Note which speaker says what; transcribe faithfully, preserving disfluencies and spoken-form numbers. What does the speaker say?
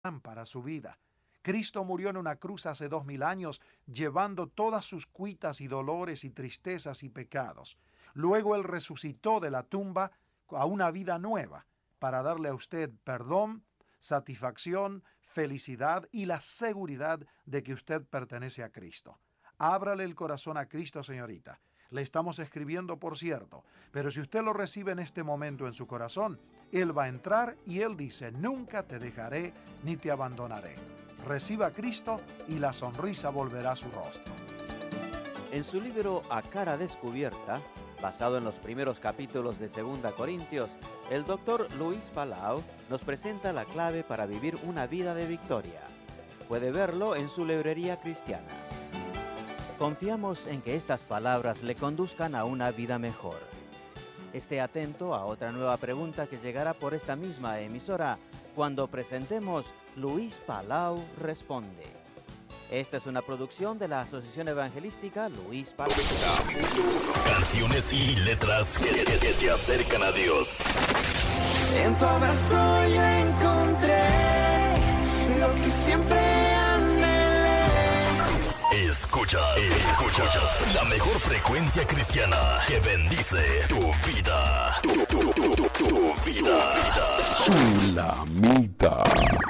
Speaker 1: para su vida. Cristo murió en una cruz hace dos mil años, llevando todas sus cuitas y dolores y tristezas y pecados. Luego Él resucitó de la tumba a una vida nueva, para darle a usted perdón, satisfacción, felicidad y la seguridad de que usted pertenece a Cristo. Ábrale el corazón a Cristo, señorita. Le estamos escribiendo, por cierto, pero si usted lo recibe en este momento en su corazón, Él va a entrar y Él dice, nunca te dejaré ni te abandonaré. Reciba a Cristo y la sonrisa volverá a su rostro.
Speaker 2: En su libro A Cara Descubierta, basado en los primeros capítulos de Segunda Corintios, el doctor Luis Palau nos presenta la clave para vivir una vida de victoria. Puede verlo en su librería cristiana. Confiamos en que estas palabras le conduzcan a una vida mejor. Esté atento a otra nueva pregunta que llegará por esta misma emisora cuando presentemos Luis Palau Responde. Esta es una producción de la Asociación Evangelística Luis Palau.
Speaker 3: Canciones y letras que, que, que te acercan a Dios.
Speaker 4: En tu abrazo yo encontré lo que siempre anhelé.
Speaker 3: Escucha, escucha la mejor frecuencia cristiana que bendice tu vida. Tu, tu, tu, tu, tu vida.
Speaker 5: Sulamita.